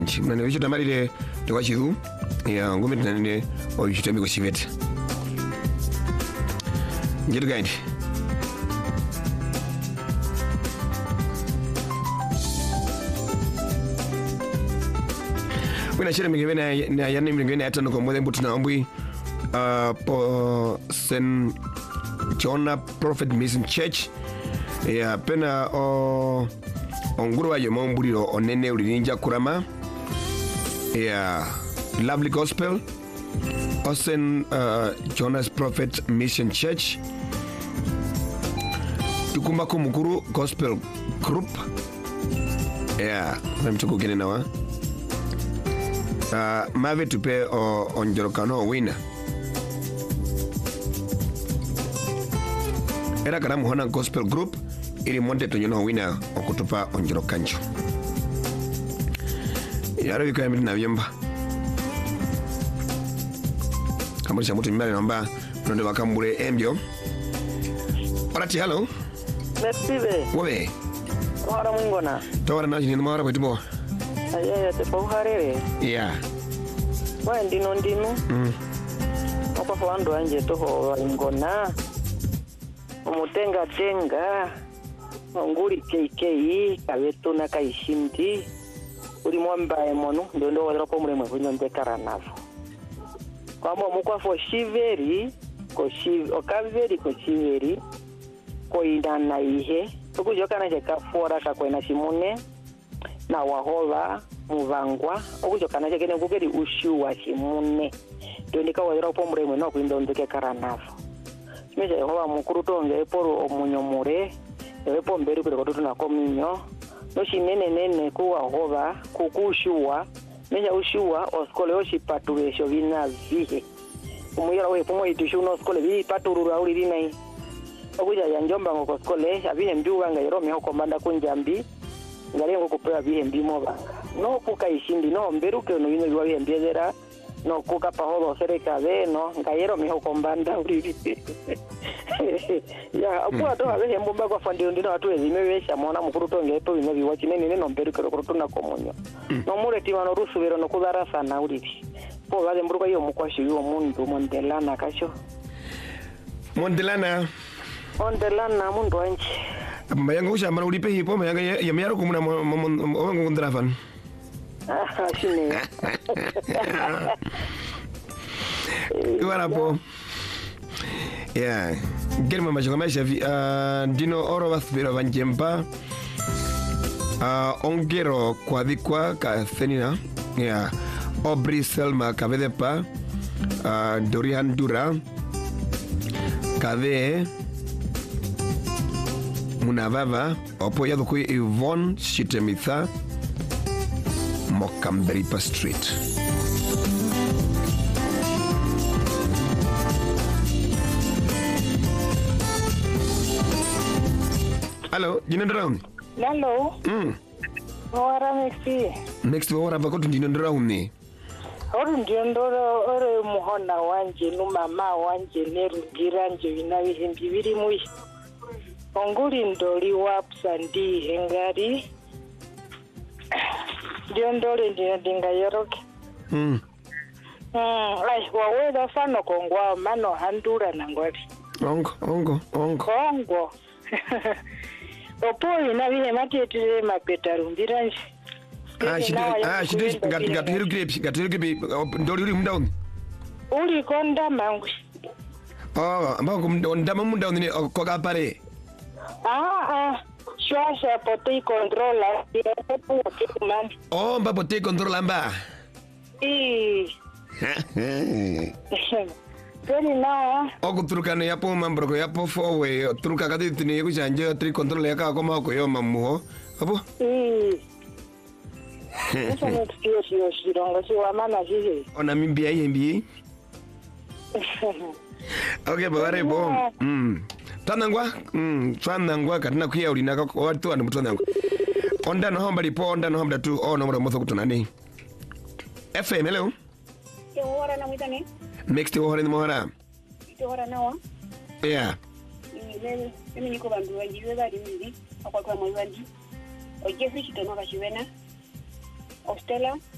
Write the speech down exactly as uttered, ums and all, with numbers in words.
Chimana vicho tamarire kwa chidu ya ngome tunane o vicho miko chivete. Ngetu gani? Wina shire mingine na yani mingine hata nuko mwede mbutu na ombui uh, po Saint John Prophet Mission Church ya pena o onguru wa yemo mbuliro onene ulininja kurama ya Lovely Gospel Saint uh, John's Prophet Mission Church Tukumbako Mukuru Gospel Group ya mchuku kene nawa uh, mave tupe o onjorokano wina era kana muhona Gospel Group ili monte tonyono wina okutupa onjorokancho yaro biko yamiri na byemba kamurisha mutu mbale namba nonde bakambure embyo orati hello Mesibe wobe ora mungona tawara na jini mara kwetibo ayaya te pauharere yeah wa ndino ndino mm opa fwando anje toho ngona umutenga tenga nguri kei kabeto na kaishindi uri mwamba emonu ndo ndo wadra ko muremwe kunyombe karanavo kwamba mukwa fo shiveri ko shiv okaveri ko shiveri ko indana ihe okujoka na jeka fora ka kwena shimune na wahola muvangwa okujoka na jekene ngukeri ushu wa shimune ndo ndika wadra ko muremwe no kuindondeke karanavo meja Yehova mukuru tonge poro omunyomure epo mbere kure kotu na kominyo no shinene nene kuwa hoba kukushuwa meja ushuwa oskole oshipatuwe sho bina vihe umuyira we pomo itushu no skole bi paturura uri rinai okuja ya njomba ngoko skole abihe mbiwa nga yero meho komanda kunjambi ngale ngoko pewa bihe mbimo ba no puka ishindi no mberuke no yino biwa bihe mbezera no kuka pahodo sereka de no ngayero meho kombanda uri ya apua to habe mbomba kwa fandi ndino watu ezimewesha mona mukuru tonge to bino biwa kinene nene nomberuke ko tuna komunyo no mureti wano rusubero no kudara sana uri po bale mburuka yo mukwashi yo mundu mondelana kasho mondelana mondelana mundu wanje mayanga ushamba ulipe hipo mayanga yamyaro kumuna owango kondrafan ah shine Iwara po yeah germa majanga maisha vi dino oro wasbiro vanjempa uh, ongero kwa vikwa ka thenina yeah Aubrey Selma kavedepa uh, Dorian Dura kave munavava opoya doko Yvonne Shitemitha Mokamberipa Street. Hello, jina ndarauni? Hello. Mm. Ora mexi. Next ora bakotu jina ndarauni. Ora ndondoro ore muhona wanje no mama wanje nerugiranje binabi hembibiri muyi. Onguri ndoli wapsa ndi hengari. Ndiondole ndinga yoroke. Mm. Mm, ai waweda fano kongwa mano handura nangwali. Ongo, ongo, ongo. Kongo. Opo ina bihe matetire mapeta rumbiranje. Ah, shidi, ah, shidi, gatu gatu hiru kirepi, gatu hiru kirepi, ndoli uri munda undi. Uri konda mangwi. Oh, ambako ndama munda undi ni koka pare. Ah, ah, shwasha potei controla, yatepu wakiku mami. Oh, mba potei controla mba. Ii. Peri naa. Oku turukano yapo mambroko yapo fowe, turuka kati tini yeku chanje, tri controla yaka koma oko yo mamuho. Apo? Ii. Esa nukio siyo sirongo siwa mana sihe. Ona mimbi ya yembi. Okay, baware bo. Mm. Twanangwa, mm, twanangwa katina kuya ulinaka watu wana mtwanangwa. Onda no hamba lipo, onda no hamba tu, oh no mura motho kutunani. F M, hello? Te hora na mwitane? Next hora ni mohara. Te hora nawa? Yeah. Mimi mimi niko bandu wajiwe bali mimi, akwa kwa mwaji. Ojefi chitonoka chiwena. Ostela